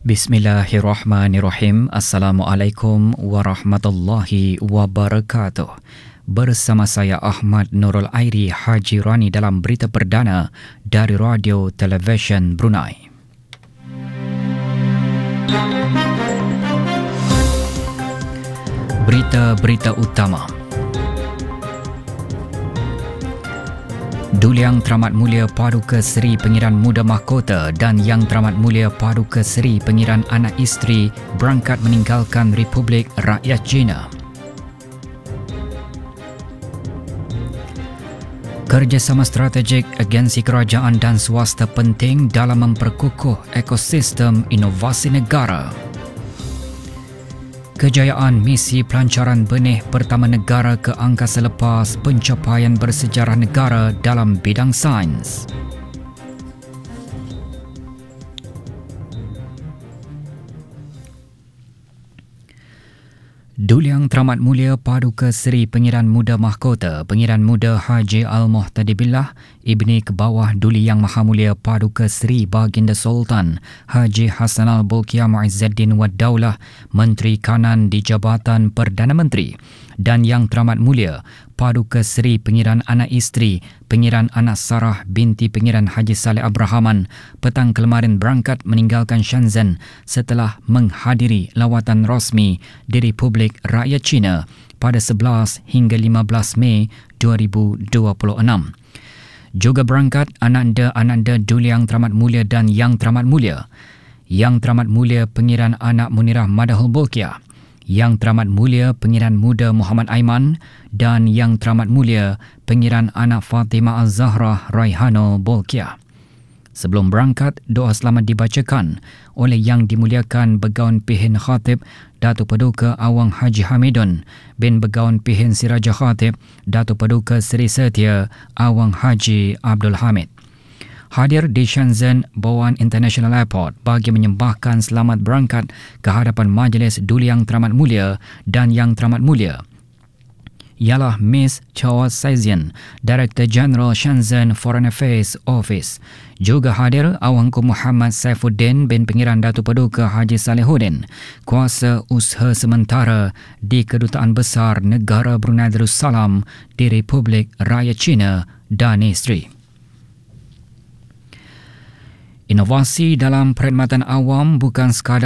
Bismillahirrahmanirrahim. Assalamualaikum warahmatullahi wabarakatuh. Bersama saya Ahmad Nurul Airi Haji Rani dalam berita perdana dari Radio Television Brunei. Berita-berita utama. Duli Yang Teramat Mulia Paduka Seri Pengiran Muda Mahkota dan Yang Teramat Mulia Paduka Seri Pengiran Anak Isteri berangkat meninggalkan Republik Rakyat China. Kerjasama strategik agensi kerajaan dan swasta penting dalam memperkukuh ekosistem inovasi negara. Kejayaan misi pelancaran benih pertama negara ke angkasa lepas pencapaian bersejarah negara dalam bidang sains. Duli Yang Teramat Mulia Paduka Seri Pengiran Muda Mahkota, Pengiran Muda Haji Al-Muhtadi Billah, Ibni Kebawah Duli Yang Maha Mulia Paduka Seri Baginda Sultan Haji Hassanal Bolkiah Muizzuddin Wad Daulah, Menteri Kanan di Jabatan Perdana Menteri, dan Yang Teramat Mulia Paduka Seri Pengiran Anak Isteri Pengiran Anak Sarah binti Pengiran Haji Saleh Abrahaman petang kemarin berangkat meninggalkan Shenzhen setelah menghadiri lawatan rasmi di Republik Rakyat China pada 11 hingga 15 Mei 2026. Juga berangkat ananda-ananda Duli Yang Teramat Mulia dan Yang Teramat Mulia, Yang Teramat Mulia Pengiran Anak Munirah Madahul Bolkiah, Yang Teramat Mulia Pengiran Muda Muhammad Aiman dan Yang Teramat Mulia Pengiran Anak Fatimah Al-Zahra Raihano Bolkiah. Sebelum berangkat, doa selamat dibacakan oleh Yang Dimuliakan Begawan Pihin Khatib Datuk Paduka Awang Haji Hamidun bin Begawan Pihin Siraja Khatib Datuk Paduka Seri Setia Awang Haji Abdul Hamid. Hadir di Shenzhen Bowen International Airport bagi menyembahkan selamat berangkat ke hadapan Majlis Duli Yang Teramat Mulia dan Yang Teramat Mulia ialah Miss Chao Saizian, Director General Shenzhen Foreign Affairs Office. Juga hadir Awangku Muhammad Saifuddin bin Pengiran Datuk Paduka Haji Salihuddin, Kuasa Usaha Sementara di Kedutaan Besar Negara Brunei Darussalam di Republik Rakyat China dan isteri. Inovasi dalam perkhidmatan awam bukan sekadar